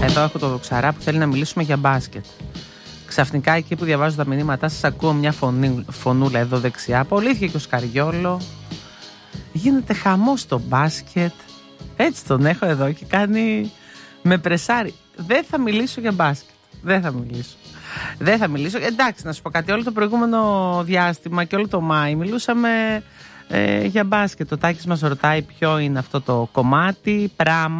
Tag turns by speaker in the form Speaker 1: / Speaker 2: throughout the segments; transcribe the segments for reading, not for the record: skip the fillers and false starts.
Speaker 1: Εδώ έχω το Δοξαρά που θέλει να μιλήσουμε για μπάσκετ. Ξαφνικά εκεί που διαβάζω τα μηνύματά σας ακούω μια φωνούλα εδώ δεξιά. Απολύθηκε και ο Σκαριόλο. Γίνεται χαμός στο μπάσκετ. Έτσι τον έχω εδώ και κάνει με πρεσάρι. Δεν θα μιλήσω για μπάσκετ. Δεν θα μιλήσω. Εντάξει, να σου πω κάτι. Όλο το προηγούμενο διάστημα και όλο το Μάη μιλούσαμε για μπάσκετ. Ο Τάκης μας ρωτάει ποιο είναι αυτό το κομμάτι.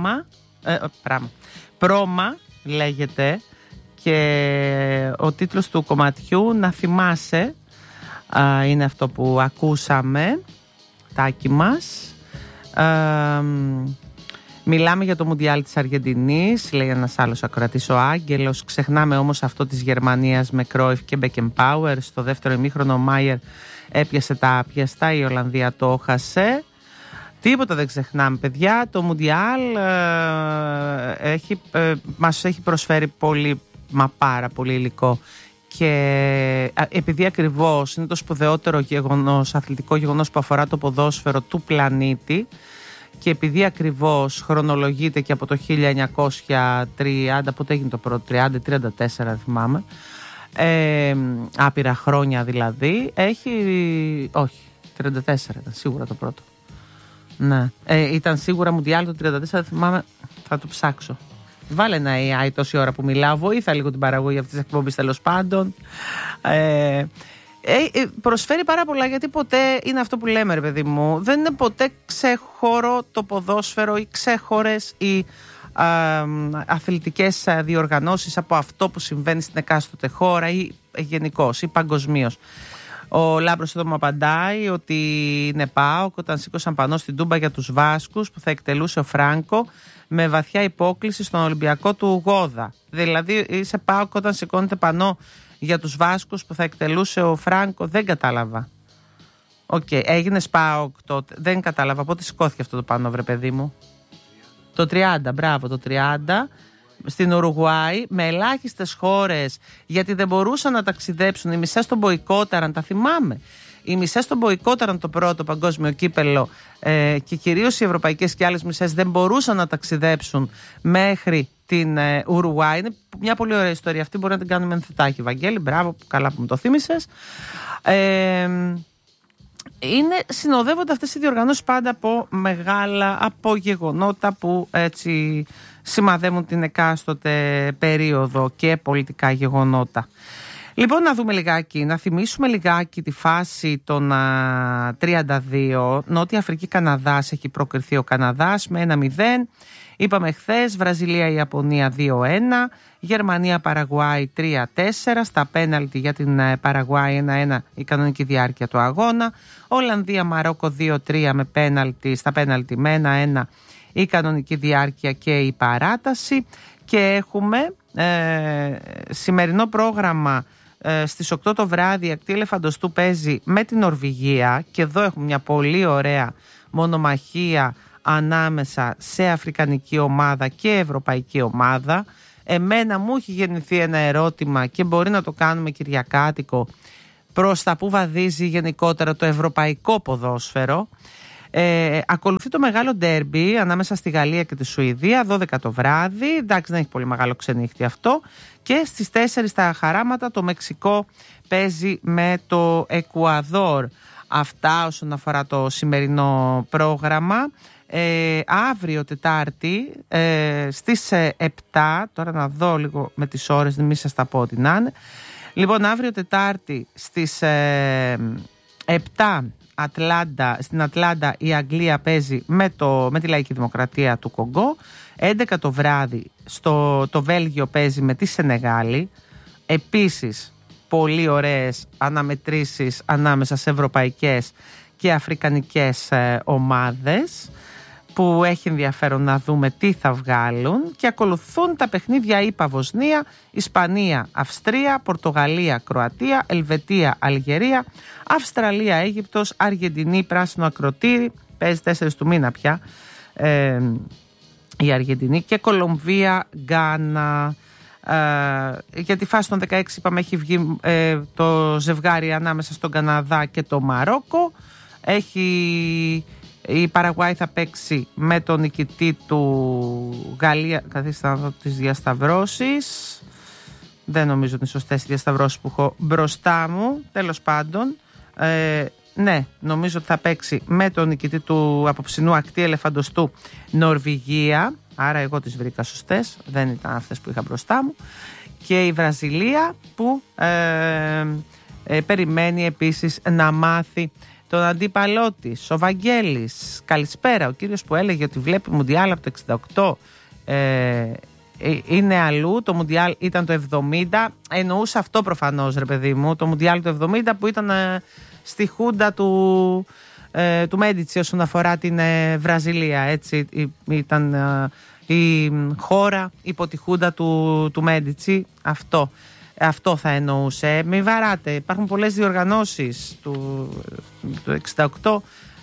Speaker 1: Πρώμα λέγεται. Και ο τίτλος του κομματιού «Να θυμάσαι» είναι αυτό που ακούσαμε. Τάκη μας. Μιλάμε για το Μουντιάλ της Αργεντινής, λέει ένας άλλος ακροατής, ο Άγγελος. Ξεχνάμε όμως αυτό της Γερμανίας με Κρόιφ και Μπέκενμπάουερ. Στο δεύτερο ημίχρονο ο Μάιερ έπιασε τα άπιαστα, η Ολλανδία το έχασε. Τίποτα δεν ξεχνάμε, παιδιά. Το Μουντιάλ μας έχει προσφέρει πολύ, μα πάρα πολύ υλικό. Και επειδή ακριβώς είναι το σπουδαιότερο γεγονός, αθλητικό γεγονός που αφορά το ποδόσφαιρο του πλανήτη, και επειδή ακριβώς χρονολογείται και από το 1930, πότε έγινε το πρώτο, 30-34 θυμάμαι, άπειρα χρόνια δηλαδή, όχι, 34 ήταν σίγουρα το πρώτο. Ναι, ήταν σίγουρα Μουντιάλ το 34, θυμάμαι, θα το ψάξω. Βάλε ένα AI τόση ώρα που μιλάω, βοήθα λίγο την παραγωγή αυτής της εκπομπής τέλος πάντων. Προσφέρει πάρα πολλά, γιατί ποτέ είναι αυτό που λέμε, ρε παιδί μου, δεν είναι ποτέ ξέχωρο το ποδόσφαιρο ή ξέχωρες οι αθλητικές διοργανώσεις από αυτό που συμβαίνει στην εκάστοτε χώρα ή γενικώς ή παγκοσμίως. Ο Λάμπρος εδώ μου απαντάει ότι είναι ΠΑΟΚ όταν σήκωσαν πανό στην Τούμπα για τους Βάσκους που θα εκτελούσε ο Φράνκο με βαθιά υπόκληση στον Ολυμπιακό του Γόδα. Δηλαδή είσαι ΠΑΟΚ όταν σηκώνεται πανό για τους Βάσκους που θα εκτελούσε ο Φράνκο. Δεν κατάλαβα. Έγινε ΠΑΟΚ τότε. Δεν κατάλαβα πότε σηκώθηκε αυτό το πανό, βρε παιδί μου. Το 30, μπράβο, το 30. Στην Ουρουγουάη, με ελάχιστες χώρες, γιατί δεν μπορούσαν να ταξιδέψουν. Οι μισές τον μποϊκόταραν, τα θυμάμαι. Οι μισές τον μποϊκόταραν το πρώτο παγκόσμιο κύπελο και κυρίως οι ευρωπαϊκές και άλλες μισές δεν μπορούσαν να ταξιδέψουν μέχρι την Ουρουγουάη. Είναι μια πολύ ωραία ιστορία αυτή, μπορεί να την κάνουμε ενθετάκι. Βαγγέλη, μπράβο, καλά που μου το θύμισες. Συνοδεύονται αυτές οι διοργανώσεις πάντα από γεγονότα που έτσι σημαδεύουν την εκάστοτε περίοδο και πολιτικά γεγονότα. Λοιπόν, να δούμε λιγάκι, να θυμίσουμε λιγάκι τη φάση των 32. Νότια Αφρική Καναδάς, έχει προκριθεί ο Καναδάς με 1-0. Είπαμε χθες Βραζιλία-Ιαπωνία 2-1, Γερμανία-Παραγουάη 3-4, στα πέναλτι για την Παραγουάη 1-1 η κανονική διάρκεια του αγώνα, Ολλανδία-Μαρόκο 2-3 με πέναλτι, στα πέναλτι με 1-1 η κανονική διάρκεια και η παράταση. Και έχουμε σημερινό πρόγραμμα στις 8 το βράδυ, η Ακτή Ελεφαντοστού παίζει με την Νορβηγία και εδώ έχουμε μια πολύ ωραία μονομαχία ανάμεσα σε αφρικανική ομάδα και ευρωπαϊκή ομάδα. Εμένα μου έχει γεννηθεί ένα ερώτημα και μπορεί να το κάνουμε κυριακάτικο, προς τα που βαδίζει γενικότερα το ευρωπαϊκό ποδόσφαιρο. Ακολουθεί το μεγάλο ντέρμπι ανάμεσα στη Γαλλία και τη Σουηδία 12 το βράδυ. Εντάξει, δεν έχει πολύ μεγάλο ξενύχτη αυτό. Και στις 4 στα χαράματα το Μεξικό παίζει με το Εκουαδόρ. Αυτά όσον αφορά το σημερινό πρόγραμμα. Αύριο Τετάρτη στις 7, τώρα να δω λίγο με τις ώρες, μην σας τα πω ότι να είναι. Λοιπόν, αύριο Τετάρτη στις 7 στην Ατλάντα η Αγγλία παίζει με τη Λαϊκή Δημοκρατία του Κονγκό. 11 το βράδυ το Βέλγιο παίζει με τη Σενεγάλη. Επίσης πολύ ωραίες αναμετρήσεις ανάμεσα σε ευρωπαϊκές και αφρικανικές ομάδες που έχει ενδιαφέρον να δούμε τι θα βγάλουν. Και ακολουθούν τα παιχνίδια ΗΠΑ Βοσνία, Ισπανία Αυστρία, Πορτογαλία Κροατία, Ελβετία Αλγερία, Αυστραλία Αίγυπτος, Αργεντινή Πράσινο Ακροτήρι, παίζει 4 του μήνα πια η Αργεντινή, και Κολομβία Γκάνα. Για τη φάση των 16 είπαμε έχει βγει το ζευγάρι ανάμεσα στον Καναδά και το Μαρόκο. Έχει Η Παραγουάη θα παίξει με τον νικητή του Γαλλία. Καθίστε να δω τις διασταυρώσεις. Δεν νομίζω ότι είναι σωστές οι διασταυρώσεις που έχω μπροστά μου. Τέλος πάντων, ναι, νομίζω ότι θα παίξει με τον νικητή του απόψινού ακτή ελεφαντοστού Νορβηγία. Άρα εγώ τις βρήκα σωστές, δεν ήταν αυτές που είχα μπροστά μου. Και η Βραζιλία που περιμένει επίσης να μάθει τον αντίπαλό της, ο Βαγγέλης. Καλησπέρα, ο κύριος που έλεγε ότι βλέπει Μουντιάλ από το 68 είναι αλλού, το Μουντιάλ ήταν το 70. Εννοούσε αυτό προφανώς, ρε παιδί μου, το Μουντιάλ το 70 που ήταν στη χούντα του Μέντιτσι όσον αφορά την Βραζιλία, έτσι ήταν η χώρα υπό τη χούντα του Μέντιτσι. Αυτό θα εννοούσε. Μην βαράτε, υπάρχουν πολλές διοργανώσεις του 68.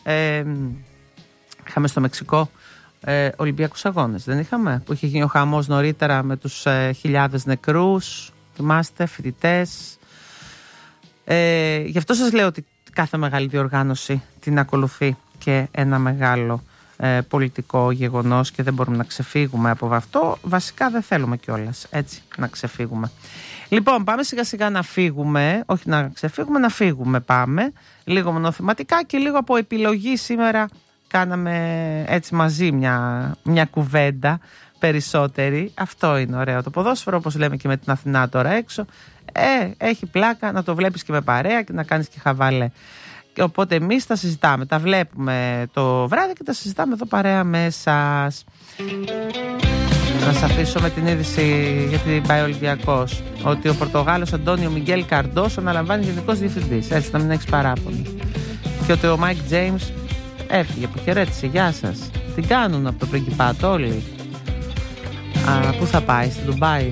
Speaker 1: Είχαμε στο Μεξικό Ολυμπιακούς Αγώνες, δεν είχαμε, που είχε γίνει ο χαμός νωρίτερα με τους χιλιάδες νεκρούς, θυμάστε, φοιτητές. Γι' αυτό σας λέω ότι κάθε μεγάλη διοργάνωση την ακολουθεί και ένα μεγάλο πολιτικό γεγονός και δεν μπορούμε να ξεφύγουμε από αυτό. Βασικά δεν θέλουμε κιόλας έτσι να ξεφύγουμε. Λοιπόν, πάμε σιγά σιγά να φύγουμε, όχι να ξεφύγουμε, να φύγουμε πάμε, λίγο μονοθεματικά και λίγο από επιλογή. Σήμερα κάναμε έτσι μαζί μια κουβέντα περισσότερη. Αυτό είναι ωραίο το ποδόσφαιρο, όπως λέμε και με την Αθηνά τώρα έξω. Έχει πλάκα να το βλέπεις και με παρέα και να κάνεις και χαβαλέ. Οπότε εμείς τα συζητάμε, τα βλέπουμε το βράδυ και τα συζητάμε εδώ παρέα με εσάς. Να σας αφήσω με την είδηση για την πάει Ολυμπιακός, ότι ο Πορτογάλος Αντώνιο Μιγγέλ Καρντόσο αναλαμβάνει γενικός διευθυντής, έτσι να μην έχεις παράπονο. Και ότι ο Μάικ Τζέιμς έφυγε, που χαιρέτησε, γεια σας. Τι κάνουν από το Πριγκιπάτο όλοι? Πού θα πάει, στην Ντουμπάι?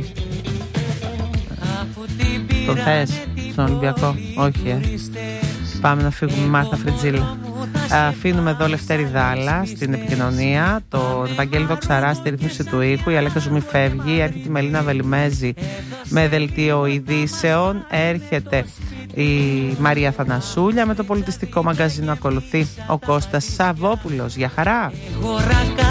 Speaker 1: Το θες στον Ολυμπιακό? Όχι, Πάμε να φύγουμε, Μάρθα Φριτζίλα. Αφήνουμε εδώ Λευτέρη Δάλα στην επικοινωνία, τον Βαγγέλη Δοξαρά στη ρύθμιση του ήχου, η Αλέκα Ζουμί φεύγει, έρχεται η Μελίνα Βελιμέζη με δελτίο ειδήσεων, έρχεται η Μαρία Θανασούλια με το πολιτιστικό μαγκαζίνο, ακολουθεί ο Κώστας Σαββόπουλος. Για χαρά!